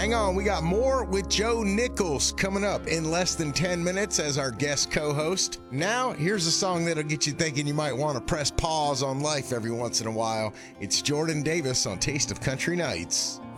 Hang on, we got more with Joe Nichols coming up in less than 10 minutes as our guest co-host. Now, here's a song that'll get you thinking you might want to press pause on life every once in a while. It's Jordan Davis on Taste of Country Nights.